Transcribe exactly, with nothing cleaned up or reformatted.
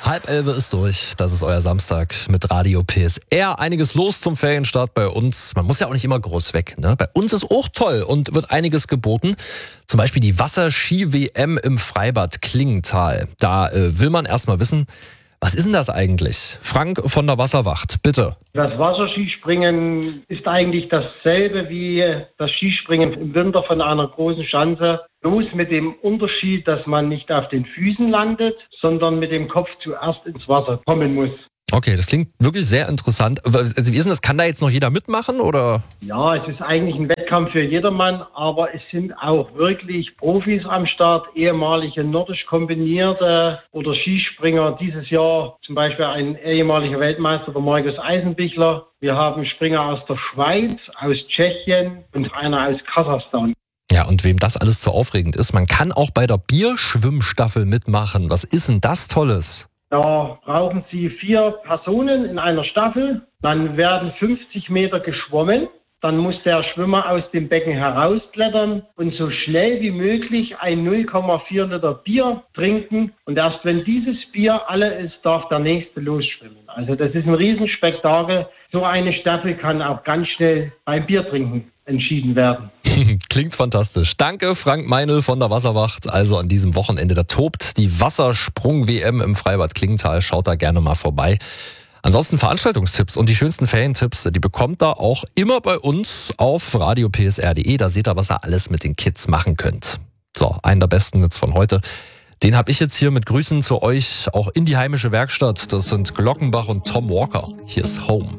Halb elf ist durch, das ist euer Samstag mit Radio P S R. Einiges los zum Ferienstart bei uns. Man muss ja auch nicht immer groß weg, ne? Bei uns ist auch toll und wird einiges geboten. Zum Beispiel die Wasserski-W M im Freibad Klingenthal. Da äh, will man erstmal wissen, was ist denn das eigentlich? Frank von der Wasserwacht, bitte. Das Wasserskispringen ist eigentlich dasselbe wie das Skispringen im Winter von einer großen Schanze. Bloß mit dem Unterschied, dass man nicht auf den Füßen landet, sondern mit dem Kopf zuerst ins Wasser kommen muss. Okay, das klingt wirklich sehr interessant. Also wie ist denn das? Kann da jetzt noch jeder mitmachen, oder? Ja, es ist eigentlich ein Wettkampf für jedermann, aber es sind auch wirklich Profis am Start, ehemalige nordisch kombinierte oder Skispringer. Dieses Jahr zum Beispiel ein ehemaliger Weltmeister, der Markus Eisenbichler. Wir haben Springer aus der Schweiz, aus Tschechien und einer aus Kasachstan. Ja, und wem das alles zu aufregend ist, man kann auch bei der Bierschwimmstaffel mitmachen. Was ist denn das Tolles? Da brauchen Sie vier Personen in einer Staffel. Dann werden fünfzig Meter geschwommen. Dann muss der Schwimmer aus dem Becken herausklettern und so schnell wie möglich ein null Komma vier Liter Bier trinken. Und erst wenn dieses Bier alle ist, darf der nächste losschwimmen. Also das ist ein Riesenspektakel. So eine Staffel kann auch ganz schnell beim Biertrinken entschieden werden. Klingt fantastisch. Danke, Frank Meinl von der Wasserwacht. Also an diesem Wochenende, da tobt die Wassersprung-W M im Freibad Klingenthal. Schaut da gerne mal vorbei. Ansonsten Veranstaltungstipps und die schönsten Ferientipps, die bekommt ihr auch immer bei uns auf radio p s r punkt d e. Da seht ihr, was ihr alles mit den Kids machen könnt. So, einen der besten jetzt von heute. Den habe ich jetzt hier mit Grüßen zu euch auch in die heimische Werkstatt. Das sind Glockenbach und Tom Walker. Hier ist Home.